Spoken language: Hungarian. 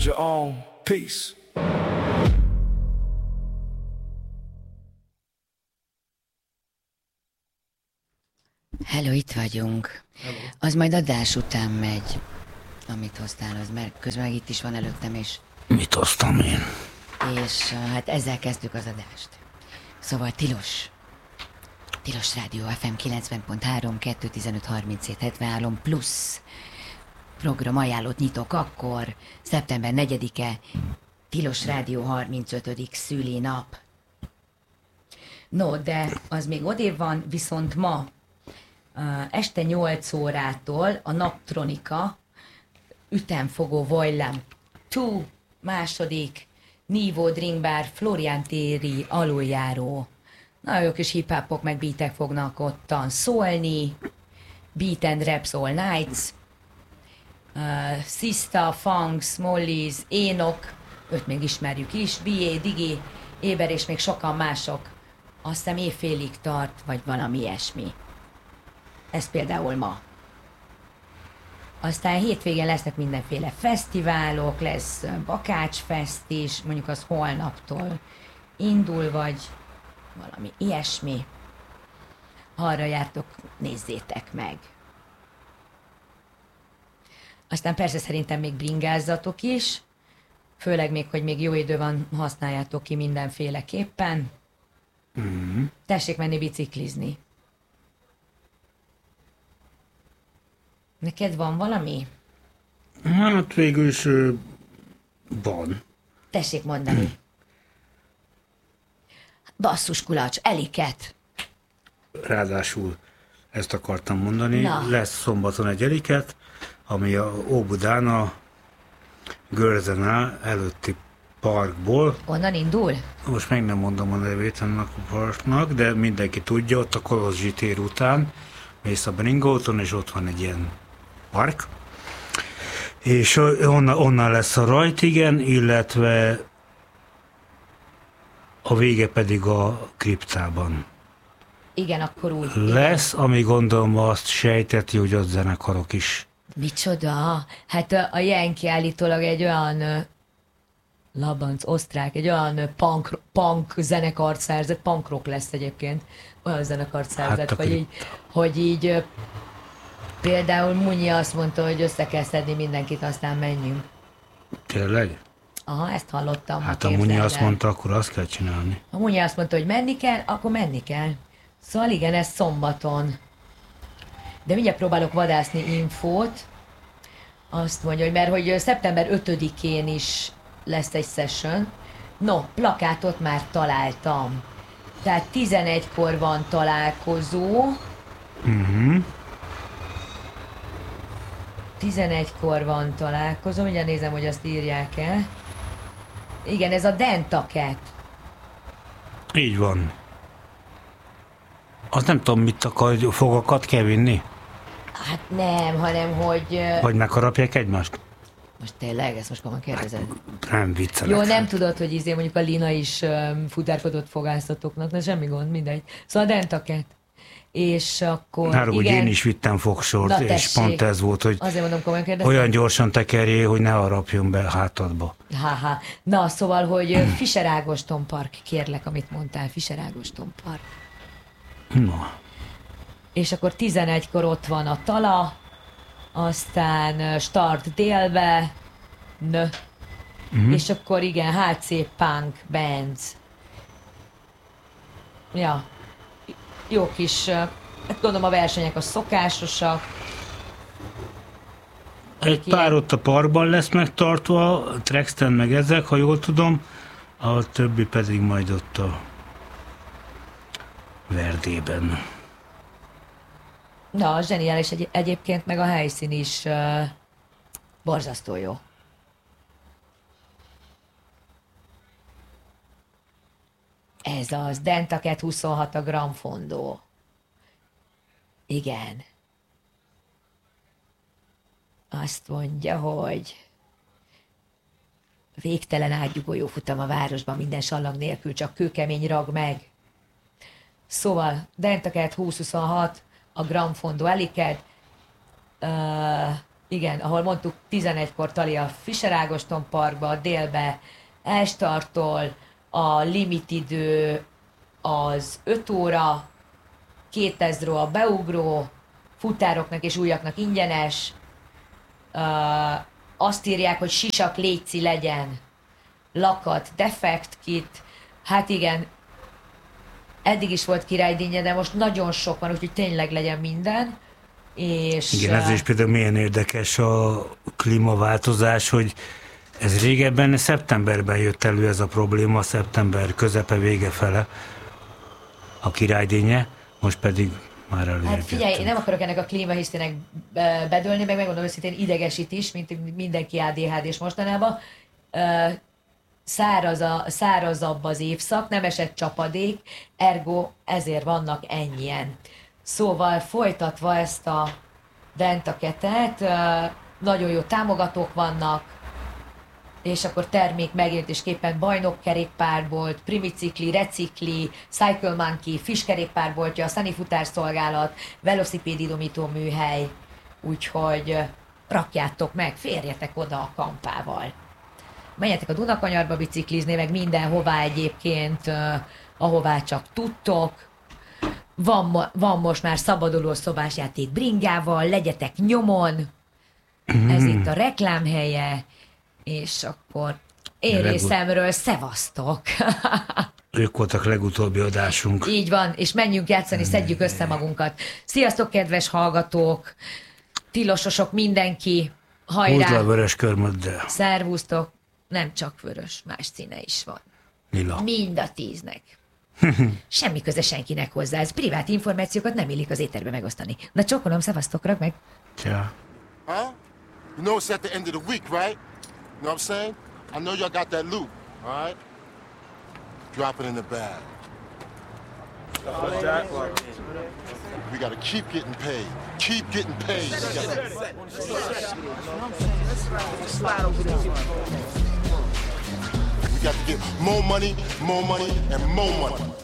build your own. Peace. Hello, itt vagyunk. Hello. Az majd adás után megy, amit hoztál, az, mert közben meg itt is van előttem, és... Mit hoztam én? És hát ezzel kezdjük az adást. Szóval Tilos Rádió FM 90.3, 215-37-73 plusz program ajánlót nyitok akkor, szeptember 4-e, Tilos Rádió 35. szülinap. No, de az még odébb van, viszont ma este 8 órától a Naptronika ütemfogó Voilem 2 második Nivo Drink Bar Florian téri aluljáró. Nagyon jó kis hip-hopok meg beatek fognak ottan szólni. Beat and Raps All Nights. Sista, Funks, Mollies, Énok, őt még ismerjük is, B.A. Digi, Éber és még sokan mások. Azt hiszem éjfélig tart, vagy valami ilyesmi. Ez például ma. Aztán hétvégén lesznek mindenféle fesztiválok, lesz Bakácsfest is, mondjuk az holnaptól indul, vagy valami ilyesmi. Ha arra jártok, nézzétek meg. Aztán persze szerintem még bringázzatok is, főleg még, hogy még jó idő van, használjátok ki mindenféleképpen. Mm-hmm. Tessék menni biciklizni. Neked van valami? Hát végül is van. Tessék mondani. Basszus kulacs, Eliket. Ráadásul ezt akartam mondani. Na. Lesz szombaton egy Eliket, ami a Óbudán a Görzenál előtti parkból. Onnan indul? Most meg nem mondom a nevét ennek a parknak, de mindenki tudja, ott a Kolozsvai tér után mész a Bringóton, és ott van egy ilyen park. És onnan lesz a rajt, igen, illetve a vége pedig a kriptában. Igen, akkor úgy. Lesz, ami gondolom azt sejteti, hogy ott zenekarok is. Micsoda? Hát a Yankee állítólag egy olyan Labanc, osztrák, egy olyan punk zenekart szerzett, punk rock lesz egyébként, olyan zenekart szerzett, Hát hogy így például Munyi azt mondta, hogy össze kell szedni mindenkit, aztán menjünk. Tényleg? Aha, ezt hallottam. Hát a Munyi azt mondta, akkor azt kell csinálni. A Munyi azt mondta, hogy menni kell, akkor menni kell. Szóval igen, ez szombaton. De mindjárt próbálok vadászni infót. Azt mondja, hogy mert hogy szeptember 5-én is lesz egy session. No, plakátot már találtam. Tehát 11-kor van találkozó. 11-kor van találkozó, mindjárt nézem, hogy azt írják-e. Igen, ez a Dentaket. Így van. Azt nem tudom, mit akar, fogakat kell vinni? Hát nem, hanem hogy... Vagy megharapják egymást? Most tényleg, ezt most komolyan kérdezed? Nem viccelek. Jó, nem tudod, hogy mondjuk a Lina is futárkodott fogászatoknak, de semmi gond, mindegy. Szóval a Dentaket. És akkor... Náluk, hogy én is vittem fogsort, és pont ez volt, hogy azért mondom, komolyan kérdezem. Olyan gyorsan tekerjél, hogy ne harapjon be hátadba. Ha. Na, szóval, hogy Fischer Ágoston Park, kérlek, amit mondtál, Fischer Ágoston Park. No. És akkor 11-kor ott van a Tala, aztán start délbe, és akkor igen, HC Punk Bands. Ja, jó kis, hát gondolom a versenyek a szokásosak. Egy pár ott a parkban lesz megtartva, a Trexten meg ezek, ha jól tudom, a többi pedig majd ott a Verdében. Na, zseniális egyébként, meg a helyszín is borzasztó jó. Ez az Dentaket 26 a Gran Fondo. Igen. Azt mondja, hogy végtelen átgyugoló futam a városban, minden sallag nélkül, csak kőkemény rag meg. Szóval Dentaket 2026, a Gran Fondo Eliket. igen, ahol mondtuk 11-kor tali a Fischer Ágoston Parkba, délbe elstartol, a limitidő az 5 óra, 2000 a beugró, futároknak és újaknak ingyenes, azt írják, hogy sisak léci legyen, lakat, defekt kit, hát igen, eddig is volt királydínnye, de most nagyon sok van, úgyhogy tényleg legyen minden. És igen, ez is például milyen érdekes a klímaváltozás, hogy ez régebben szeptemberben jött elő ez a probléma, szeptember közepe vége fele a királydínnye, most pedig már elérkeztünk. Hát figyelj, én nem akarok ennek a klímahisztének bedőlni, meg megmondom őszintén, idegesít is, mint mindenki ADHD-s mostanában. Szárazabb az évszak, nem esett csapadék, ergo ezért vannak ennyien. Szóval folytatva ezt a Dentaketet, nagyon jó támogatók vannak, és akkor termék megjelentésképpen bajnokkerékpárbolt, Primicikli, Recikli, Cycle Monkey, Fish kerékpárboltja, Sunny futárszolgálat, velocipédidomító műhely, úgyhogy rakjátok meg, férjetek oda a kampával. Menjetek a Dunakanyarba biciklizni, meg mindenhová egyébként, ahová csak tudtok. Van most már szabaduló szobásjáték bringával, legyetek nyomon, ez itt a reklámhelye, és akkor én részemről szevasztok. Ők voltak legutóbbi adásunk. Így van, és menjünk játszani, szedjük össze magunkat. Sziasztok, kedves hallgatók, tilososok, mindenki, hajrá! Húzd le a vörös körmöddel. Szervusztok, nem csak vörös, más színe is van. Lila. Mind a 10-nek. Semmi köze senkinek hozzá, ez privát információkat nem illik az éterbe megosztani. Na csókolom, szevasztok, rak meg! Csá. Huh? You know it's at the end of the week, right? You know what I'm saying? I know y'all got that loot, all right? Drop it in the bag. We gotta keep getting paid. Keep getting paid. We got to get more money, and more money.